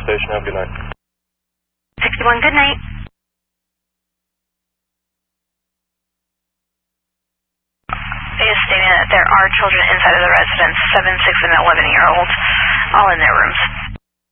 station. Have a good night. 61, good night. They is stating that there are children inside of the residence, 7, 6, and 11-year-olds, all in their rooms.